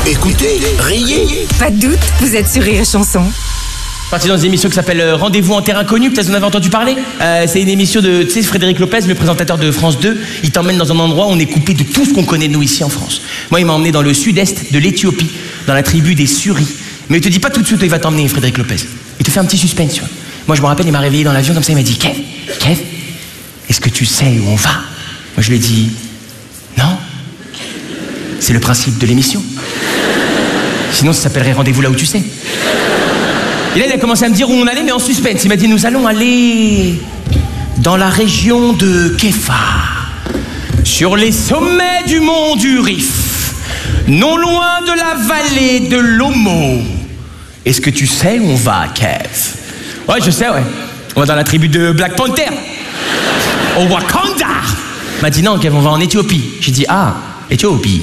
Écoutez, riez. Pas de doute, vous êtes sur Rire et Chanson. Parti dans une émission qui s'appelle Rendez-vous en terre inconnue, peut-être vous en avez entendu parler. C'est une émission de, tu sais, Frédéric Lopez, le présentateur de France 2. Il t'emmène dans un endroit où on est coupé de tout ce qu'on connaît nous ici en France. Moi, il m'a emmené dans le sud-est de l'Éthiopie, dans la tribu des Suris. Mais il te dit pas tout de suite où il va t'emmener, Frédéric Lopez. Il te fait un petit suspense, tu vois. Moi, je me rappelle, il m'a réveillé dans l'avion comme ça, il m'a dit « Kev, est-ce que tu sais où on va ?» Moi, je lui ai dit « Non, c'est le principe de l'émission. Sinon, ça s'appellerait Rendez-vous là où tu sais. » Et là, il a commencé à me dire où on allait, mais en suspense. Il m'a dit, nous allons aller dans la région de Kefa, sur les sommets du mont du Rif, non loin de la vallée de l'Omo. Est-ce que tu sais où on va, Kev? Ouais, je sais, ouais. On va dans la tribu de Black Panther, au Wakanda. Il m'a dit, non, Kev, on va en Éthiopie. J'ai dit, ah, Éthiopie.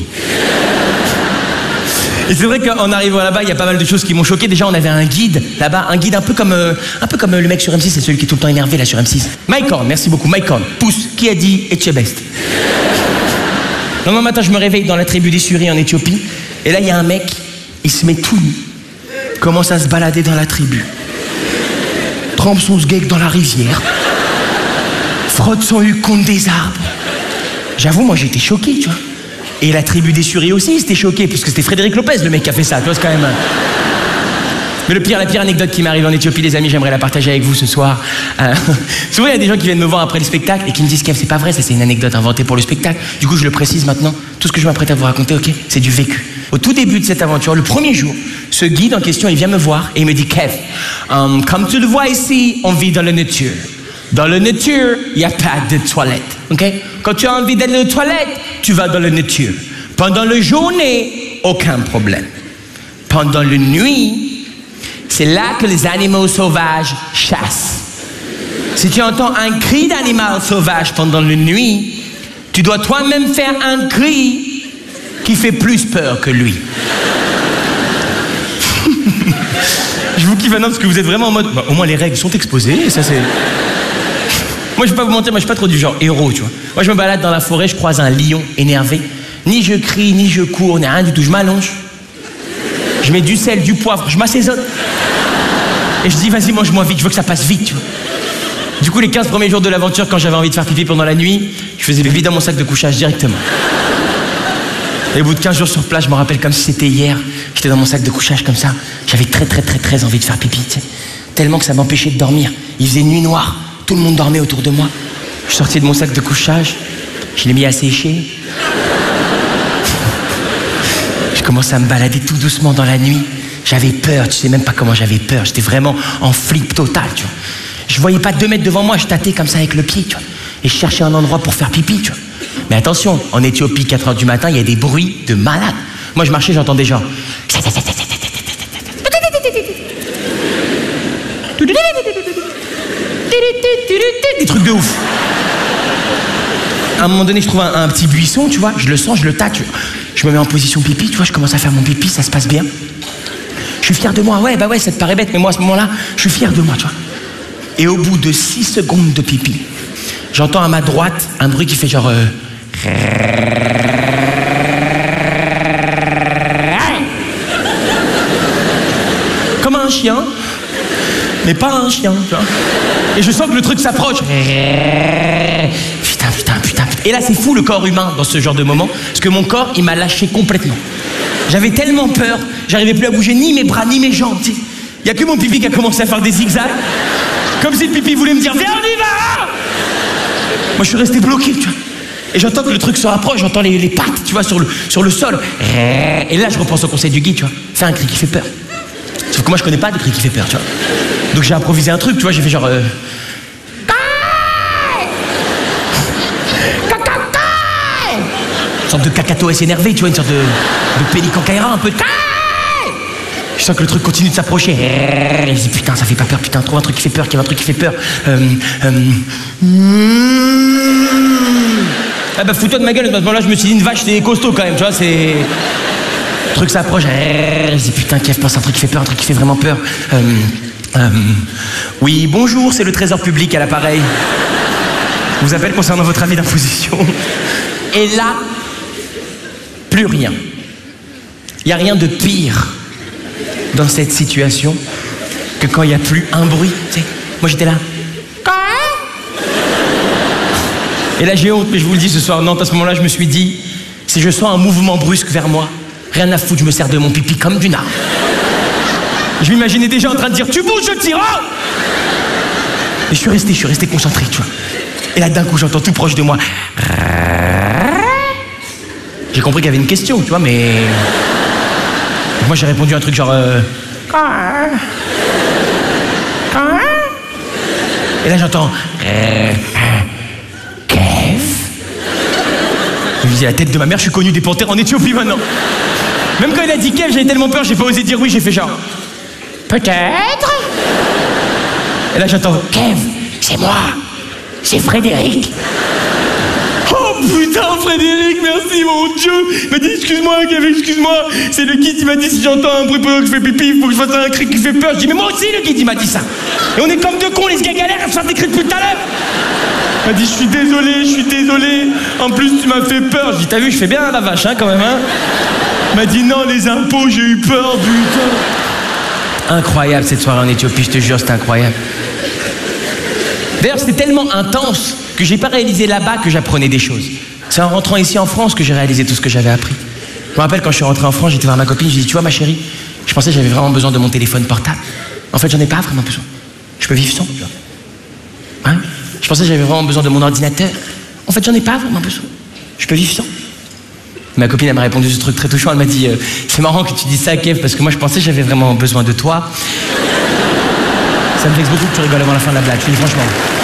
Et c'est vrai qu'en arrivant là-bas, il y a pas mal de choses qui m'ont choqué. Déjà, on avait un guide là-bas, un guide un peu comme le mec sur M6, c'est celui qui est tout le temps énervé là sur M6. Mike Horn, merci beaucoup, Mike Horn. Pousse, qui a dit Etchebest? Le lendemain matin, je me réveille dans la tribu des Suris en Éthiopie, et là, il y a un mec, il se met tout nu, commence à se balader dans la tribu, trempe son sgeg dans la rivière, frotte son huc contre des arbres. J'avoue, moi, j'étais choqué, tu vois. Et la tribu des Suris aussi, ils étaient choqués, puisque c'était Frédéric Lopez, le mec qui a fait ça, tu vois, c'est quand même... Mais la pire anecdote qui m'arrive en Éthiopie, les amis, j'aimerais la partager avec vous ce soir. Souvent, il y a des gens qui viennent me voir après le spectacle et qui me disent, Kev, c'est pas vrai, ça c'est une anecdote inventée pour le spectacle. Du coup, je le précise maintenant, tout ce que je m'apprête à vous raconter, ok, c'est du vécu. Au tout début de cette aventure, le premier jour, ce guide en question, il vient me voir et il me dit, Kev, comme tu le vois ici, on vit dans la nature. Dans la nature, il n'y a pas de toilette, ok? Quand tu as envie d'aller aux toilettes, tu vas dans la nature. Pendant la journée, aucun problème. Pendant la nuit, c'est là que les animaux sauvages chassent. Si tu entends un cri d'animal sauvage pendant la nuit, tu dois toi-même faire un cri qui fait plus peur que lui. Je vous kiffe maintenant parce que vous êtes vraiment en mode... Bah, au moins les règles sont exposées, et ça c'est... Moi, je vais pas vous mentir, moi, je suis pas trop du genre héros, tu vois. Moi, je me balade dans la forêt, je croise un lion énervé. Ni je crie, ni je cours, ni rien du tout. Je m'allonge. Je mets du sel, du poivre, je m'assaisonne. Et je dis, vas-y, mange-moi vite, je veux que ça passe vite, tu vois. Du coup, les 15 premiers jours de l'aventure, quand j'avais envie de faire pipi pendant la nuit, je faisais pipi dans mon sac de couchage directement. Et au bout de 15 jours sur place, je me rappelle comme si c'était hier. J'étais dans mon sac de couchage comme ça. J'avais très envie de faire pipi, tu sais. Tellement que ça m'empêchait de dormir. Il faisait nuit noire. Tout le monde dormait autour de moi. Je suis sorti de mon sac de couchage, je l'ai mis à sécher. Je commençais à me balader tout doucement dans la nuit. J'avais peur, tu sais même pas comment j'avais peur. J'étais vraiment en flip total, tu vois. Je voyais pas 2 mètres devant moi, je tâtais comme ça avec le pied, tu vois. Et je cherchais un endroit pour faire pipi, tu vois. Mais attention, en Éthiopie, 4h du matin, il y a des bruits de malade. Moi, je marchais, j'entendais genre... Des trucs de ouf. À un moment donné, je trouve un petit buisson, tu vois, je le sens, je le tâte, je me mets en position pipi, tu vois, je commence à faire mon pipi, ça se passe bien. Je suis fier de moi, ouais, ça te paraît bête, mais moi, à ce moment-là, je suis fier de moi, tu vois. Et au bout de 6 secondes de pipi, j'entends à ma droite un bruit qui fait genre... Comme un chien, mais pas un chien, tu vois. Et je sens que le truc s'approche. Putain. Et là, c'est fou le corps humain dans ce genre de moment, parce que mon corps, il m'a lâché complètement. J'avais tellement peur, j'arrivais plus à bouger ni mes bras, ni mes jambes. Il y a que mon pipi qui a commencé à faire des zigzags, comme si le pipi voulait me dire « Viens, on y va !» Moi, je suis resté bloqué, tu vois. Et j'entends que le truc se rapproche, j'entends les pattes, tu vois, sur le sol. Et là, je repense au conseil du guide, tu vois. Fais un cri qui fait peur. Sauf que moi, je connais pas de cri qui fait peur, tu vois. Donc j'ai improvisé un truc, tu vois, j'ai fait genre... Une sorte de cacatoès énervé, tu vois, une sorte de pélican caïra, un peu de... Je sens que le truc continue de s'approcher. Et je dis, putain, ça fait pas peur, putain, trouve un truc qui fait peur, qu'il y a un truc qui fait peur. Ah bah, fous-toi de ma gueule, à ce moment-là, je me suis dit, une vache, c'est costaud quand même, tu vois, c'est... Le truc s'approche, je dis, putain, Kev, pense à un truc qui fait peur, un truc qui fait vraiment peur. Oui, bonjour, c'est le trésor public à l'appareil. Je vous appelle concernant votre avis d'imposition. Et là, plus rien. Il n'y a rien de pire dans cette situation que quand il n'y a plus un bruit. Tu sais, moi j'étais là. Et là j'ai honte, mais je vous le dis ce soir, Nantes, à ce moment-là, je me suis dit, si je sens un mouvement brusque vers moi, rien à foutre, je me sers de mon pipi comme d'une arme. Je m'imaginais déjà en train de dire, tu bouges, je tire, oh. Et je suis resté concentré, tu vois. Et là d'un coup, j'entends tout proche de moi. J'ai compris qu'il y avait une question, tu vois, mais... Donc moi j'ai répondu un truc genre... Et là j'entends... Je me dis, la tête de ma mère, je suis connu des panthères en Éthiopie maintenant. Même quand il a dit Kev, j'avais tellement peur, j'ai pas osé dire oui, j'ai fait genre... Peut-être. Et là j'entends, Kev, c'est moi, c'est Frédéric. Oh putain, Frédéric, merci mon Dieu. Il m'a dit, excuse-moi Kev, excuse-moi. C'est le guide, il m'a dit, si j'entends un bruit pendant que je fais pipi, il faut que je fasse un cri qui fait peur. Je dis, mais moi aussi le guide, il m'a dit ça. Et on est comme deux cons, les gars galèrent à se faire des cris depuis tout à l'heure. Il m'a dit, je suis désolé. En plus, tu m'as fait peur. Je dis, t'as vu, je fais bien la vache, hein, quand même, hein. Il m'a dit, non, les impôts, j'ai eu peur, putain. Incroyable, cette soirée en Éthiopie, je te jure, c'était incroyable. D'ailleurs, c'était tellement intense que j'ai pas réalisé là-bas que j'apprenais des choses. C'est en rentrant ici en France que j'ai réalisé tout ce que j'avais appris. Je me rappelle, quand je suis rentré en France, j'étais voir ma copine, je lui ai dit, tu vois, ma chérie, je pensais que j'avais vraiment besoin de mon téléphone portable. En fait, j'en ai pas vraiment besoin. Je peux vivre sans, tu vois. Hein? Je pensais que j'avais vraiment besoin de mon ordinateur. En fait, j'en ai pas vraiment besoin. Je peux vivre sans. Ma copine, elle m'a répondu ce truc très touchant. Elle m'a dit, c'est marrant que tu dis ça, Kev, parce que moi, je pensais que j'avais vraiment besoin de toi. Ça me vexe beaucoup que tu rigoles avant la fin de la blague, je te dis franchement.